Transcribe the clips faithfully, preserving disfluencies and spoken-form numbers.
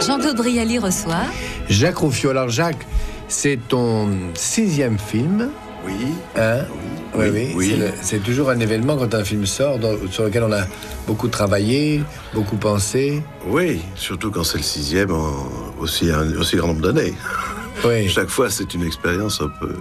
Jean-Claude Brialy reçoit Jacques Rouffio. Alors Jacques, c'est ton sixième film. Oui. Hein? Oui, oui, oui. oui. C'est, le- c'est toujours un événement quand un film sort dans- sur lequel on a beaucoup travaillé, beaucoup pensé. Oui, surtout quand c'est le sixième en aussi un aussi grand nombre d'années. Oui. Chaque fois, c'est une expérience un peu,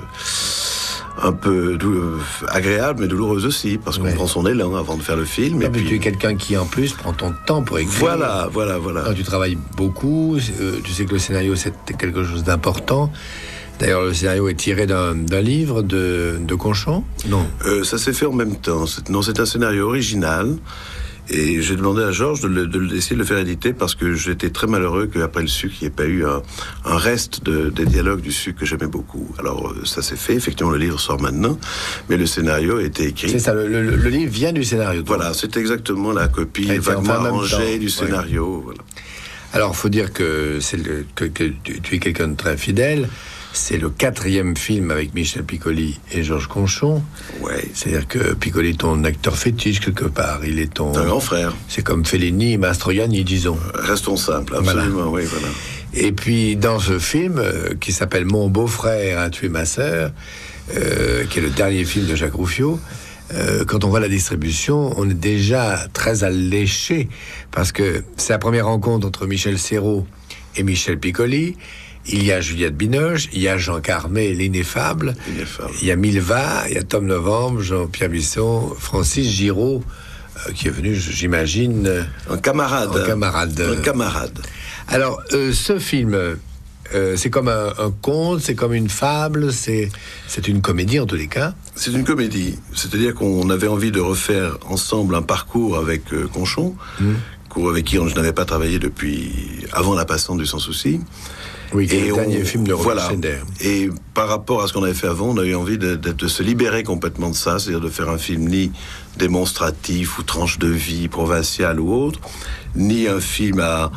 un peu dou- agréable, mais douloureuse aussi, parce qu'on Ouais. prend son élan avant de faire le film. Non, et mais puis, tu es quelqu'un qui, en plus, prend ton temps pour écrire. voilà, voilà, voilà. Quand tu travailles beaucoup, euh, tu sais que le scénario, c'est quelque chose d'important. D'ailleurs, le scénario est tiré d'un, d'un livre de, de Conchon. Non. Euh, ça s'est fait en même temps. C'est, non, c'est un scénario original. Et j'ai demandé à Georges de, le, de le- d'essayer de le faire éditer parce que j'étais très malheureux qu'après le sucre, il n'y ait pas eu un, un reste de, des dialogues du sucre que j'aimais beaucoup. Alors, euh, ça s'est fait. Effectivement, le livre sort maintenant. Mais le scénario a été écrit. C'est ça, le, le- le livre vient du scénario. Voilà, c'est exactement la copie Ça a été vaguement fait en même arrangée temps. du Ouais. scénario. Voilà. Alors, faut dire que, c'est le- que, que tu, tu es quelqu'un de très fidèle. C'est le quatrième film avec Michel Piccoli et Georges Conchon. Ouais. C'est-à-dire que Piccoli est ton acteur fétiche quelque part. Il est ton... C'est un grand frère. C'est comme Fellini et Mastroianni, disons. Restons simples, Voilà. absolument, oui, voilà. Et puis, dans ce film, euh, qui s'appelle Mon beau-frère a tué ma sœur, euh, qui est le dernier film de Jacques Rouffio, euh, quand on voit la distribution, on est déjà très alléché, parce que c'est la première rencontre entre Michel Serrault et Michel Piccoli. Il y a Juliette Binoche, il y a Jean Carmé, l'ineffable, Ineffable. il y a Milva, il y a Tom Novembre, Jean-Pierre Bisson, Francis Giraud, euh, qui est venu, j'imagine, euh, Un camarade. en camarade. Un camarade. Alors, euh, ce film, euh, c'est comme un, un conte, c'est comme une fable, c'est, c'est une comédie en tous les cas. C'est une comédie. C'est-à-dire qu'on avait envie de refaire ensemble un parcours avec euh, Conchon, mmh. avec qui on, je n'avais pas travaillé depuis avant La Passante du Sans Souci. Oui, qui est le on- dernier film de Roland voilà. Schneider. Et par rapport à ce qu'on avait fait avant, on a eu envie de, de, de se libérer complètement de ça, c'est-à-dire de faire un film ni démonstratif ou tranche de vie provinciale ou autre, ni un film à,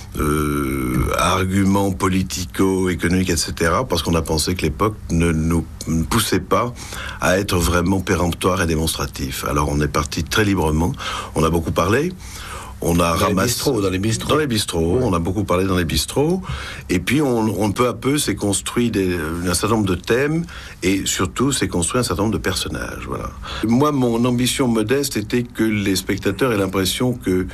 euh, à arguments politico-économiques, et cetera, parce qu'on a pensé que l'époque ne nous ne poussait pas à être vraiment péremptoire et démonstratif. Alors on est parti très librement, on a beaucoup parlé. On a Dans les ramassé bistrots, dans les bistrots. Dans les bistrots, on a beaucoup parlé dans les bistrots, et puis on, on peu à peu s'est construit des, un certain nombre de thèmes, et surtout s'est construit un certain nombre de personnages. Voilà. Moi, mon ambition modeste était que les spectateurs aient l'impression que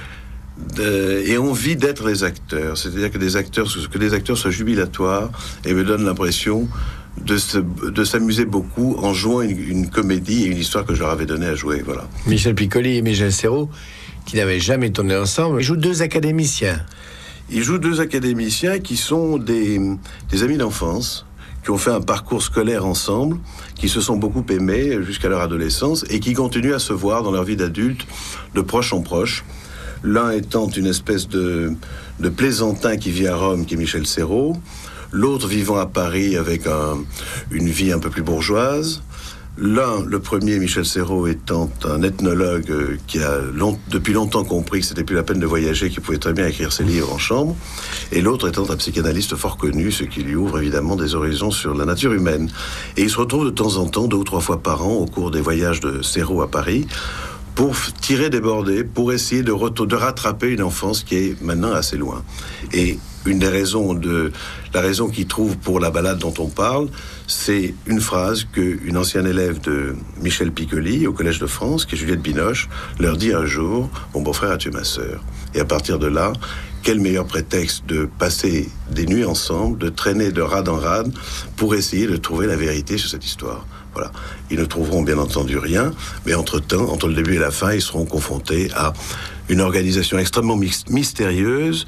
de, aient envie d'être les acteurs, c'est-à-dire que des acteurs, que des acteurs soient jubilatoires et me donnent l'impression de, se, de s'amuser beaucoup en jouant une, une comédie et une histoire que je leur avais donnée à jouer. Voilà. Michel Piccoli et Michel Serrault, qui n'avaient jamais tourné ensemble, ils jouent deux académiciens. Ils jouent deux académiciens qui sont des, des amis d'enfance, qui ont fait un parcours scolaire ensemble, qui se sont beaucoup aimés jusqu'à leur adolescence et qui continuent à se voir dans leur vie d'adulte de proche en proche. L'un étant une espèce de, de plaisantin qui vit à Rome, qui est Michel Serrault, l'autre vivant à Paris avec un, une vie un peu plus bourgeoise. L'un, le premier, Michel Serrault, étant un ethnologue euh, qui a long, depuis longtemps compris que c'était plus la peine de voyager, qu'il pouvait très bien écrire ses livres en chambre, et l'autre étant un psychanalyste fort connu, ce qui lui ouvre évidemment des horizons sur la nature humaine. Et il se retrouve de temps en temps, deux ou trois fois par an, au cours des voyages de Serrault à Paris, pour tirer des bordées, pour essayer de, retour, de rattraper une enfance qui est maintenant assez loin. Et une des raisons de la raison qu'il trouve pour la balade dont on parle, c'est une phrase qu'une ancienne élève de Michel Piccoli au Collège de France, qui est Juliette Binoche, leur dit un jour: mon beau-frère a tué ma sœur. Et à partir de là, quel meilleur prétexte de passer des nuits ensemble, de traîner de rade en rade pour essayer de trouver la vérité sur cette histoire. Voilà. Ils ne trouveront bien entendu rien, mais entre-temps, entre le début et la fin, ils seront confrontés à une organisation extrêmement mystérieuse,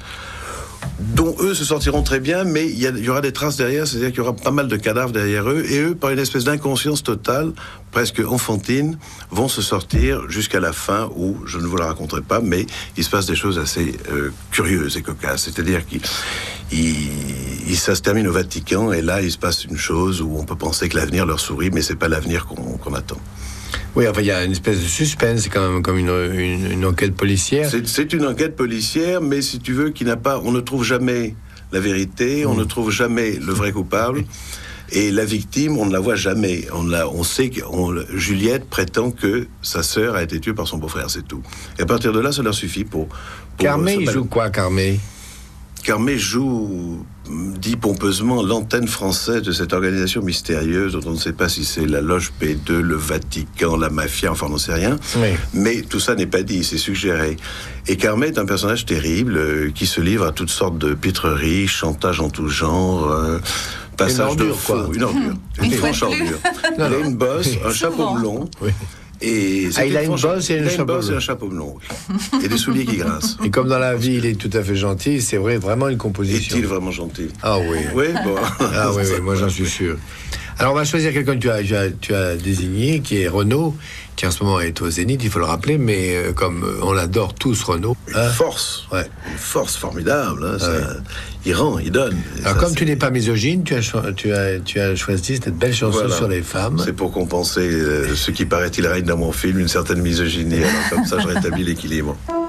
dont eux se sortiront très bien, mais il y, a, il y aura des traces derrière, c'est-à-dire qu'il y aura pas mal de cadavres derrière eux, et eux, par une espèce d'inconscience totale, presque enfantine, vont se sortir jusqu'à la fin, où, je ne vous la raconterai pas, mais il se passe des choses assez euh, curieuses et cocasses, c'est-à-dire qu'il il, il, ça se termine au Vatican, et là, il se passe une chose où on peut penser que l'avenir leur sourit, mais c'est pas l'avenir qu'on, qu'on attend. Oui, enfin, il y a une espèce de suspense, c'est quand même comme une, une, une enquête policière. C'est, c'est une enquête policière, mais si tu veux, qui n'a pas, on ne trouve jamais la vérité, mmh. on ne trouve jamais le vrai coupable, et la victime, on ne la voit jamais. On, la, on sait que on, Juliette prétend que sa sœur a été tuée par son beau-frère, c'est tout. Et à partir de là, ça leur suffit pour... pour Carmé, il joue quoi, Carmé? Carmet joue, dit pompeusement, l'antenne française de cette organisation mystérieuse dont on ne sait pas si c'est la Loge P deux, le Vatican, la mafia, enfin on n'en sait rien. Oui. Mais tout ça n'est pas dit, c'est suggéré. Et Carmet est un personnage terrible euh, qui se livre à toutes sortes de pitreries, chantage en tout genre, euh, passage ordure, de faux, quoi. une ordure, une, Une franche fois de plus. ordure. Il a une bosse, un Souvent. chapeau melon. Oui. Et Ah, il a une franche- bosse et il un a chapeau bosse et melon. un chapeau melon. oui. Et des souliers qui grincent. Et comme dans la vie, il est tout à fait gentil, c'est vrai, vraiment une composition. Est-il vraiment gentil? Ah oui. Oui, bon. Ah oui, oui, moi j'en suis sûr. Alors on va choisir quelqu'un que tu as, tu as, tu as désigné, qui est Renaud, qui en ce moment est au Zénith, il faut le rappeler, mais euh, comme euh, on l'adore tous, Renaud. Une hein. force, Ouais. une force formidable. hein, ça- Ouais. Il rend, il donne. Et Alors ça, comme c'est- tu n'es pas misogyne, tu as, cho- tu as, tu as choisi cette belle chanson Voilà. sur les femmes. C'est pour compenser euh, ce qui paraît-il règne dans mon film, une certaine misogynie. Alors comme ça, je rétablis l'équilibre.